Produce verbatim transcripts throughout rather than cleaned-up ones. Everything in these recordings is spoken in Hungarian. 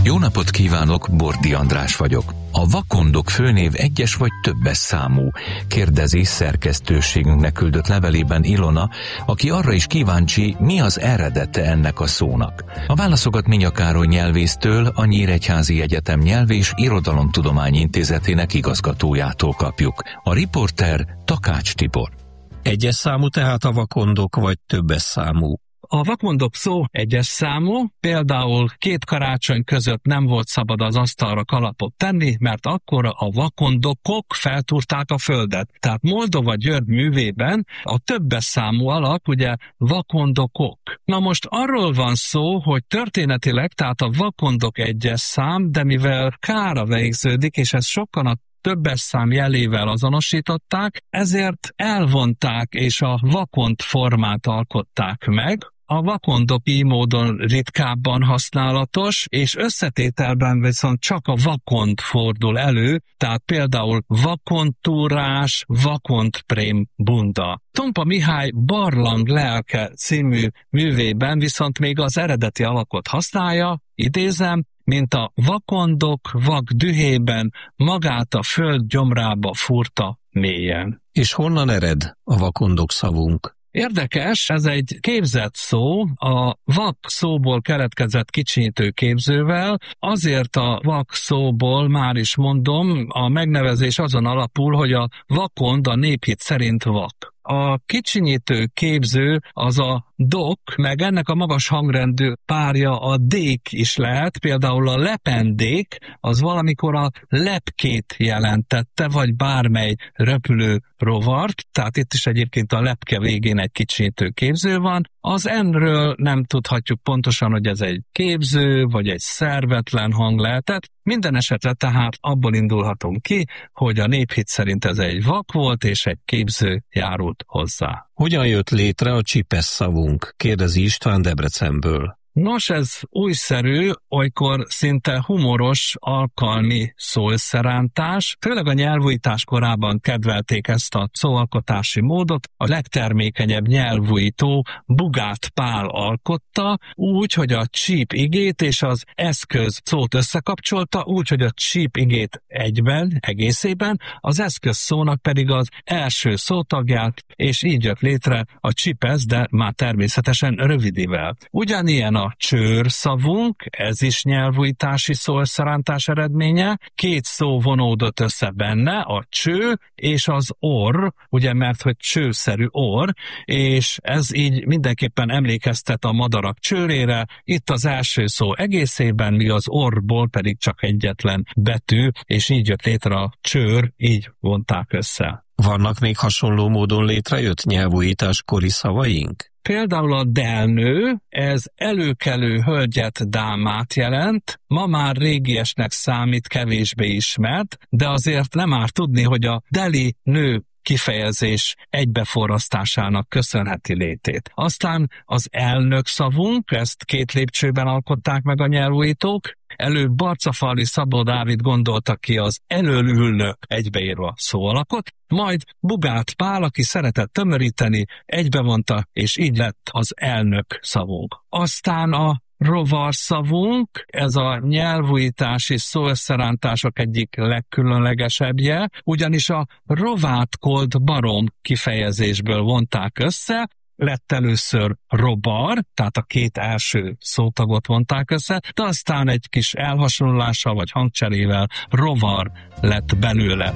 Jó napot kívánok, Bordi András vagyok. A vakondok főnév egyes vagy többes számú? Kérdezi szerkesztőségünknek küldött levelében Ilona, aki arra is kíváncsi, mi az eredete ennek a szónak. A válaszokat Minya Károly nyelvésztől, a Nyíregyházi Egyetem Nyelv- és Irodalomtudományi Intézetének igazgatójától kapjuk. A riporter Takács Tibor. Egyes számú tehát a vakondok, vagy többes számú? A vakondok szó egyes számú, például két karácsony között nem volt szabad az asztalra kalapot tenni, mert akkor a vakondokok feltúrták a földet. Tehát Moldova-György művében a többes számú alak ugye vakondokok. Na most arról van szó, hogy történetileg, tehát a vakondok egyes szám, de mivel kára végződik, és ez sokan a többes szám jelével azonosították, ezért elvonták és a vakond formát alkották meg. A vakondok így módon ritkábban használatos, és összetételben viszont csak a vakond fordul elő, tehát például vakontúrás, vakontprém bunda. Tompa Mihály Barlang lelke című művében viszont még az eredeti alakot használja, idézem, mint a vakondok vak dühében magát a föld gyomrába fúrta mélyen. És honnan ered a vakondok szavunk? Érdekes, ez egy képzett szó, a vak szóból keletkezett kicsinyítő képzővel, azért a vak szóból már is mondom, a megnevezés azon alapul, hogy a vakond a néphit szerint vak. A kicsinyítő képző az a dok, meg ennek a magas hangrendű párja a dék is lehet, például a lependék az valamikor a lepkét jelentette, vagy bármely röpülő rovart, tehát itt is egyébként a lepke végén egy kicsinyítő képző van. Az N-ről nem tudhatjuk pontosan, hogy ez egy képző, vagy egy szervetlen hang lehetett. Minden esetre tehát abból indulhatunk ki, hogy a néphit szerint ez egy vak volt, és egy képző járult hozzá. Hogyan jött létre a csipesz szavunk? Kérdezi István Debrecenből. Nos, ez újszerű, olykor szinte humoros alkalmi szóösszerántás. Főleg a nyelvújítás korában kedvelték ezt a szóalkotási módot. A legtermékenyebb nyelvújító Bugát Pál alkotta, úgy, hogy a csíp igét és az eszköz szót összekapcsolta, úgy, hogy a csíp igét egyben, egészében, az eszköz szónak pedig az első szótagját, és így jött létre a csipesz, de már természetesen rövidivel. Ugyanilyen a csőr szavunk, ez is nyelvújítási szóösszerántás eredménye, két szó vonódott össze benne, a cső és az orr, ugye mert hogy csőszerű orr, és ez így mindenképpen emlékeztet a madarak csőrére, itt az első szó egészében, míg az orrból pedig csak egyetlen betű, és így jött létre a csőr, így vonták össze. Vannak még hasonló módon létrejött nyelvújítás kori szavaink? Például a delnő, ez előkelő hölgyet, dámát jelent, ma már régiesnek számít, kevésbé ismert, de azért nem árt tudni, hogy a deli nő kifejezés egybeforrasztásának köszönheti létét. Aztán az elnök szavunk, ezt két lépcsőben alkották meg a nyelvújítók. Előbb Barcafalvi Szabó Dávid gondolta ki az elölülnök egybeírva szóalakot, majd Bugát Pál, aki szeretett tömöríteni, egybevonta, és így lett az elnök szavunk. Aztán a rovar szavunk, ez a nyelvújítási szóösszerántások egyik legkülönlegesebbje, ugyanis a rovátkolt barom kifejezésből vonták össze, lett először robar, tehát a két első szótagot vonták össze, de aztán egy kis elhasonlással vagy hangcserével rovar lett belőle.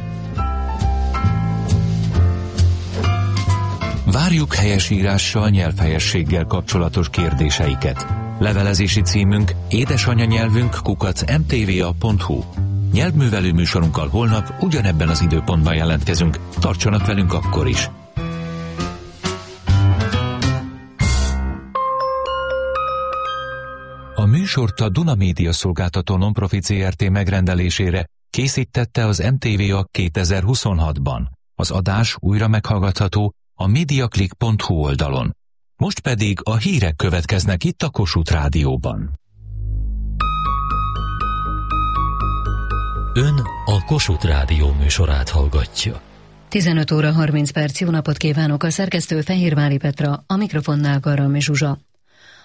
Várjuk helyesírással, nyelvhelyességgel kapcsolatos kérdéseiket. Levelezési címünk édesanyanyelvünk kukac em té vé á pont hú. Nyelvművelő műsorunkkal holnap ugyanebben az időpontban jelentkezünk. Tartsanak velünk akkor is! A műsort a Duna Média Szolgáltató Nonprofit zé er té megrendelésére készítette az em té vé á kétezer-huszonhatban. Az adás újra meghallgatható a mediaclick pont hú oldalon. Most pedig a hírek következnek itt a Kossuth Rádióban. Ön a Kossuth Rádió műsorát hallgatja. tizenöt óra harminc perc, jó napot kívánok, a szerkesztő Fehérvári Petra, a mikrofonnál Garam Zsuzsa.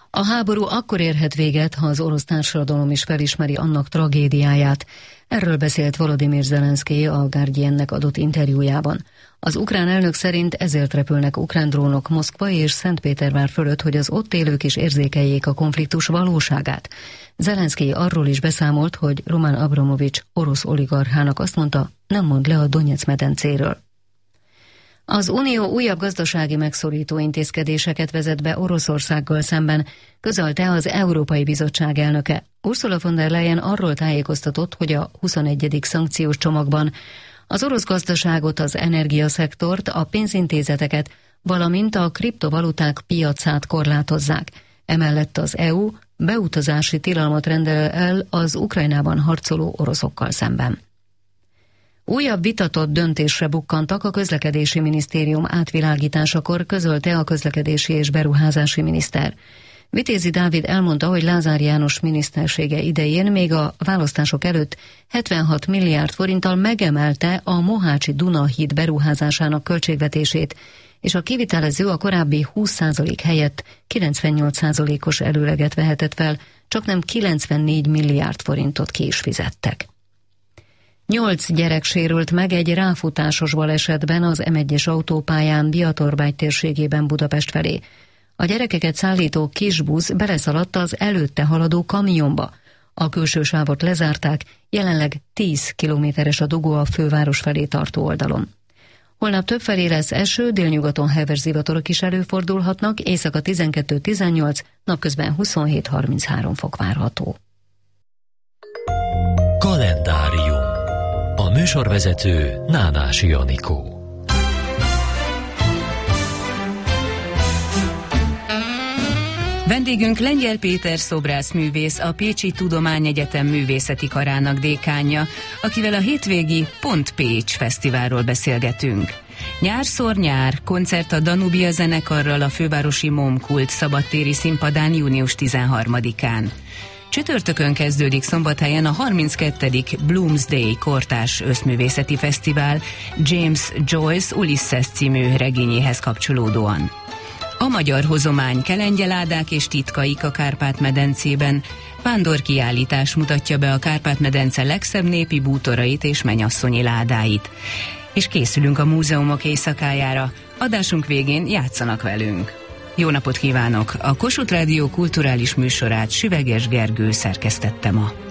A háború akkor érhet véget, ha az orosz társadalom is felismeri annak tragédiáját. Erről beszélt Volodymyr Zelenszkij a Guardiannek adott interjújában. Az ukrán elnök szerint ezért repülnek ukrán drónok Moszkva és Szentpétervár fölött, hogy az ott élők is érzékeljék a konfliktus valóságát. Zelenszkij arról is beszámolt, hogy Roman Abramovics orosz oligarchának azt mondta, nem mond le a Donetsz medencéről. Az Unió újabb gazdasági megszorító intézkedéseket vezet be Oroszországgal szemben, közölte az Európai Bizottság elnöke. Ursula von der Leyen arról tájékoztatott, hogy a huszonegyedik szankciós csomagban az orosz gazdaságot, az energiaszektort, a pénzintézeteket, valamint a kriptovaluták piacát korlátozzák. Emellett az é u beutazási tilalmat rendel el az Ukrajnában harcoló oroszokkal szemben. Újabb vitatott döntésre bukkantak a közlekedési minisztérium átvilágításakor, közölte a közlekedési és beruházási miniszter. Vitézi Dávid elmondta, hogy Lázár János minisztersége idején még a választások előtt hetvenhat milliárd forinttal megemelte a Mohácsi Duna-híd beruházásának költségvetését, és a kivitelező a korábbi húsz százalék helyett kilencvennyolc százalékos előleget vehetett fel, csaknem kilencvennégy milliárd forintot ki is fizettek. Nyolc gyerek sérült meg egy ráfutásos balesetben az em egyes autópályán Biatorbágy térségében Budapest felé. A gyerekeket szállító kisbusz beleszaladt az előtte haladó kamionba. A külső sávot lezárták, jelenleg tíz kilométeres a dugó a főváros felé tartó oldalon. Holnap többfelé lesz eső, délnyugaton heves zivatarok is előfordulhatnak, éjszaka tizenkettő tizennyolc, napközben huszonhét harminchárom fok várható. Kalendárium. A műsorvezető Nánási Anikó. Vendégünk Lengyel Péter szobrászművész, a Pécsi Tudományegyetem művészeti karának dékánja, akivel a hétvégi Pont Pécs fesztiválról beszélgetünk. Nyárszor nyár, koncert a Danubia zenekarral a fővárosi Momkult szabadtéri színpadán június tizenharmadikán. Csütörtökön kezdődik Szombathelyen a harminckettedik Bloomsday kortárs összművészeti fesztivál James Joyce Ulysses című regényéhez kapcsolódóan. A magyar hozomány kelengyeládák és titkaik a Kárpát-medencében. Vándorkiállítás mutatja be a Kárpát-medence legszebb népi bútorait és mennyasszonyi ládáit. És készülünk a múzeumok éjszakájára. Adásunk végén játszanak velünk. Jó napot kívánok! A Kossuth Rádió kulturális műsorát Süveges Gergő szerkesztette ma.